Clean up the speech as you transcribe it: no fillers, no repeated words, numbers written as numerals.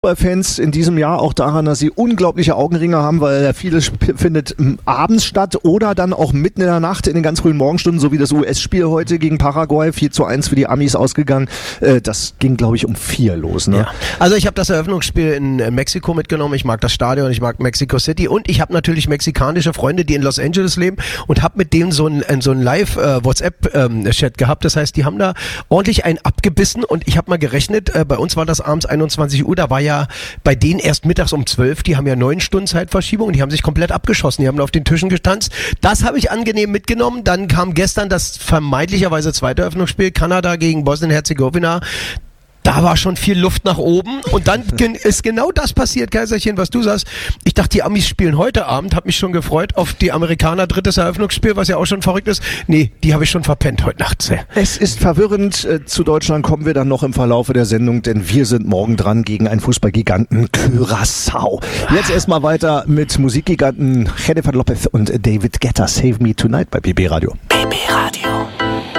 Fans in diesem Jahr auch daran, dass sie unglaubliche Augenringe haben, weil vieles findet abends statt oder dann auch mitten in der Nacht in den ganz frühen Morgenstunden, so wie das US-Spiel heute gegen Paraguay, 4:1 für die Amis ausgegangen. Das ging, glaube ich, um 4 los. Ne? Ja. Also ich habe das Eröffnungsspiel in Mexiko mitgenommen. Ich mag das Stadion, ich mag Mexico City und ich habe natürlich mexikanische Freunde, die in Los Angeles leben und habe mit denen so ein Live-WhatsApp-Chat gehabt. Das heißt, die haben da ordentlich einen abgebissen und ich habe mal gerechnet, bei uns war das abends 21 Uhr, da war ja bei denen erst mittags um 12, die haben ja 9 Stunden Zeitverschiebung und die haben sich komplett abgeschossen, die haben auf den Tischen getanzt. Das habe ich angenehm mitgenommen. Dann kam gestern das vermeintlicherweise zweite Eröffnungsspiel, Kanada gegen Bosnien-Herzegowina. Da war schon viel Luft nach oben und dann ist genau das passiert, Kaiserchen, was du sagst. Ich dachte, die Amis spielen heute Abend, habe mich schon gefreut auf die Amerikaner, drittes Eröffnungsspiel, was ja auch schon verrückt ist. Nee, die habe ich schon verpennt heute Nacht. Es ist verwirrend. Zu Deutschland kommen wir dann noch im Verlaufe der Sendung, denn wir sind morgen dran gegen einen Fußballgiganten Curaçao. Jetzt erstmal weiter mit Musikgiganten Jennifer Lopez und David Guetta. Save Me Tonight bei BB Radio. BB Radio.